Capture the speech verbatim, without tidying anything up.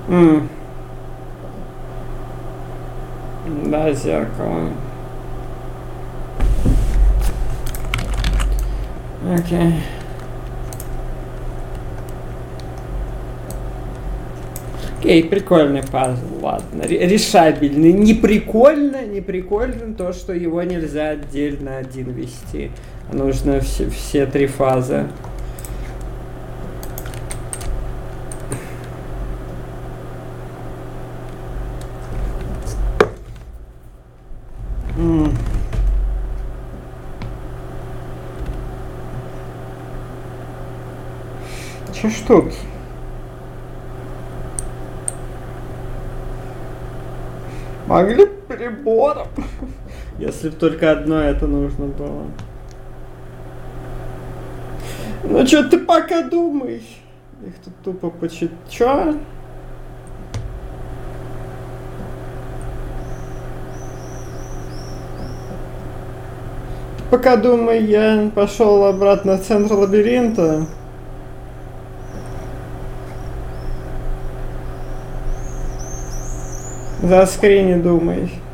М. Да, зеркало. Окей. Окей, прикольный пазл, ладно. Решабельный. Не прикольно, не прикольно то, что его нельзя отдельно один вести. Нужно все, все три фазы. М. Че ж тут? Могли прибором. Если бы только одно это нужно было. Ну что ты пока думай. Их тут тупо почит... Чё? Пока думай, я пошел обратно в центр лабиринта. За скрини думай.